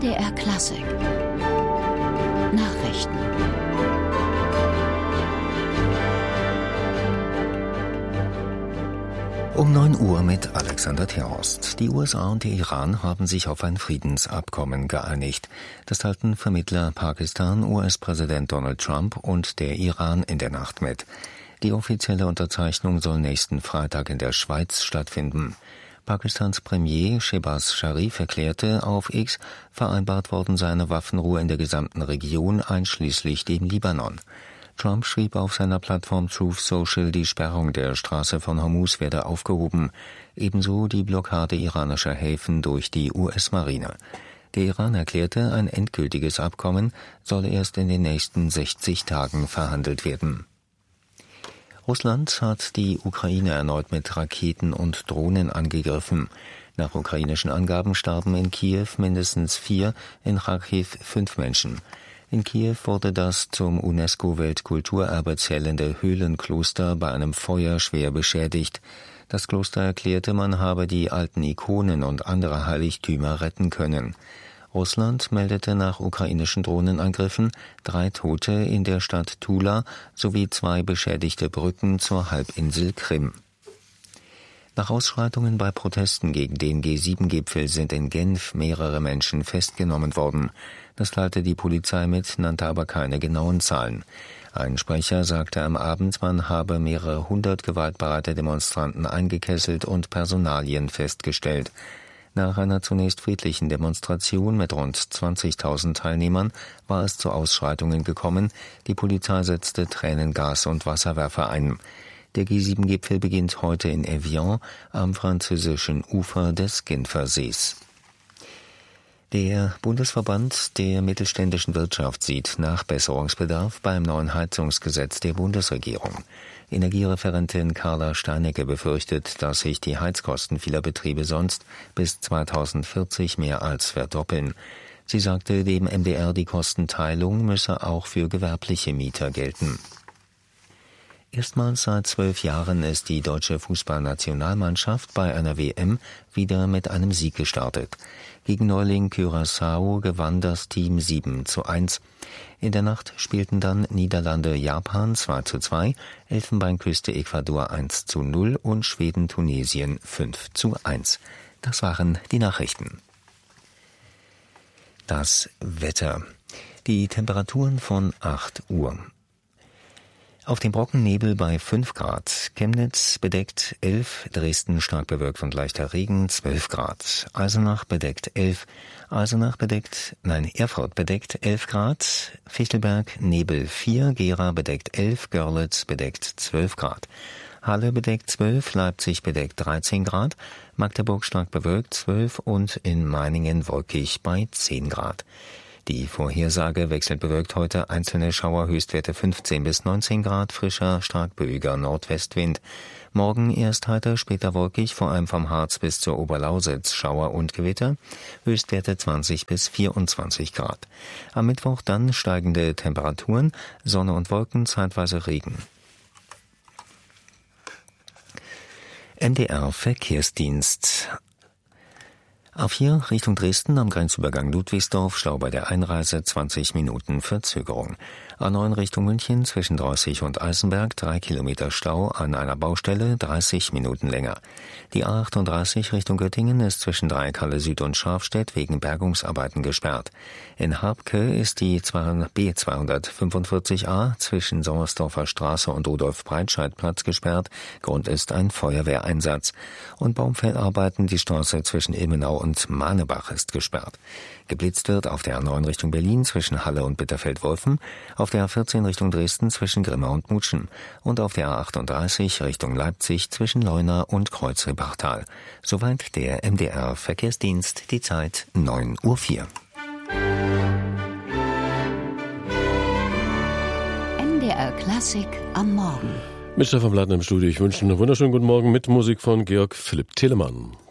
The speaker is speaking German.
MDR Klassik Nachrichten. Um 9 Uhr mit Alexander Terhorst. Die USA und der Iran haben sich auf ein Friedensabkommen geeinigt. Das teilten Vermittler Pakistan, US-Präsident Donald Trump und der Iran in der Nacht mit. Die offizielle Unterzeichnung soll nächsten Freitag in der Schweiz stattfinden. Pakistans Premier Shehbaz Sharif erklärte auf X, vereinbart worden sei eine Waffenruhe in der gesamten Region, einschließlich dem Libanon. Trump schrieb auf seiner Plattform Truth Social, die Sperrung der Straße von Hormuz werde aufgehoben, ebenso die Blockade iranischer Häfen durch die US-Marine. Der Iran erklärte, ein endgültiges Abkommen solle erst in den nächsten 60 Tagen verhandelt werden. Russland hat die Ukraine erneut mit Raketen und Drohnen angegriffen. Nach ukrainischen Angaben starben in Kiew mindestens 4, in Kharkiv 5 Menschen. In Kiew wurde das zum UNESCO-Weltkulturerbe zählende Höhlenkloster bei einem Feuer schwer beschädigt. Das Kloster erklärte, man habe die alten Ikonen und andere Heiligtümer retten können. Russland meldete nach ukrainischen Drohnenangriffen 3 Tote in der Stadt Tula sowie 2 beschädigte Brücken zur Halbinsel Krim. Nach Ausschreitungen bei Protesten gegen den G7-Gipfel sind in Genf mehrere Menschen festgenommen worden. Das teilte die Polizei mit, nannte aber keine genauen Zahlen. Ein Sprecher sagte am Abend, man habe mehrere 100 gewaltbereite Demonstranten eingekesselt und Personalien festgestellt. Nach einer zunächst friedlichen Demonstration mit rund 20.000 Teilnehmern war es zu Ausschreitungen gekommen. Die Polizei setzte Tränengas und Wasserwerfer ein. Der G7-Gipfel beginnt heute in Evian am französischen Ufer des Genfersees. Der Bundesverband der mittelständischen Wirtschaft sieht Nachbesserungsbedarf beim neuen Heizungsgesetz der Bundesregierung. Energiereferentin Carla Steinecke befürchtet, dass sich die Heizkosten vieler Betriebe sonst bis 2040 mehr als verdoppeln. Sie sagte dem MDR, die Kostenteilung müsse auch für gewerbliche Mieter gelten. Erstmals seit 12 Jahren ist die deutsche Fußballnationalmannschaft bei einer WM wieder mit einem Sieg gestartet. Gegen Neuling Curaçao gewann das Team 7:1. In der Nacht spielten dann Niederlande-Japan 2:2, Elfenbeinküste Ecuador 1:0 und Schweden-Tunesien 5:1. Das waren die Nachrichten. Das Wetter. Die Temperaturen von 8 Uhr. Auf dem Brockennebel bei 5 Grad, Chemnitz bedeckt 11, Dresden stark bewölkt und leichter Regen 12 Grad, Eisenach bedeckt 11, Erfurt bedeckt 11 Grad, Fichtelberg Nebel 4, Gera bedeckt 11, Görlitz bedeckt 12 Grad, Halle bedeckt 12, Leipzig bedeckt 13 Grad, Magdeburg stark bewölkt 12 und in Meiningen wolkig bei 10 Grad. Die Vorhersage wechselt bewölkt heute, einzelne Schauer, Höchstwerte 15 bis 19 Grad, frischer, stark böiger Nordwestwind. Morgen erst heiter, später wolkig, vor allem vom Harz bis zur Oberlausitz Schauer und Gewitter, Höchstwerte 20 bis 24 Grad. Am Mittwoch dann steigende Temperaturen, Sonne und Wolken, zeitweise Regen. MDR Verkehrsdienst. A4 Richtung Dresden am Grenzübergang Ludwigsdorf, Stau bei der Einreise, 20 Minuten Verzögerung. A9 Richtung München zwischen Drossig und Eisenberg, 3 Kilometer Stau an einer Baustelle, 30 Minuten länger. Die A38 Richtung Göttingen ist zwischen Dreieckhalle Süd und Scharfstedt wegen Bergungsarbeiten gesperrt. In Harbke ist die B245a zwischen Sauersdorfer Straße und Rudolf-Breitscheid-Platz gesperrt. Grund ist ein Feuerwehreinsatz. Und Baumfellarbeiten, die Straße zwischen Ilmenau und Manebach ist gesperrt. Geblitzt wird auf der A9 Richtung Berlin zwischen Halle und Bitterfeld-Wolfen, auf der A14 Richtung Dresden zwischen Grimma und Mutschen und auf der A38 Richtung Leipzig zwischen Leuna und Kreuzrebachtal. Soweit der MDR Verkehrsdienst, die Zeit 9:04 Uhr. MDR Klassik am Morgen. Mit Stefan Blattner im Studio. Ich wünsche einen wunderschönen guten Morgen mit Musik von Georg Philipp Telemann.